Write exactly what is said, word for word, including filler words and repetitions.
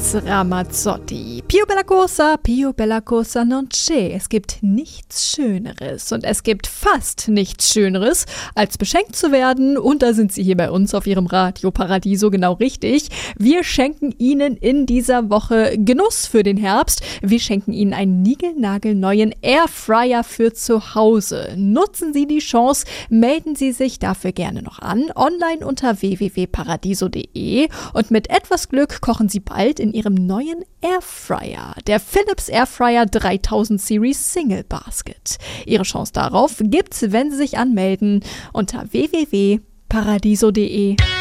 Thomas Ramazzotti. Pio bella cosa, Pio bella cosa non c'è. Es gibt nichts Schöneres und es gibt fast nichts Schöneres, als beschenkt zu werden. Und da sind Sie hier bei uns auf Ihrem Radio Paradiso genau richtig. Wir schenken Ihnen in dieser Woche Genuss für den Herbst. Wir schenken Ihnen einen niegelnagelneuen Airfryer für zu Hause. Nutzen Sie die Chance, melden Sie sich dafür gerne noch an, online unter w w w punkt paradiso punkt de und mit etwas Glück kochen Sie bald in Ihrem neuen Airfryer, der Philips Airfryer dreitausend Series Single Basket. Ihre Chance darauf gibt's, wenn Sie sich anmelden unter w w w punkt paradiso punkt de.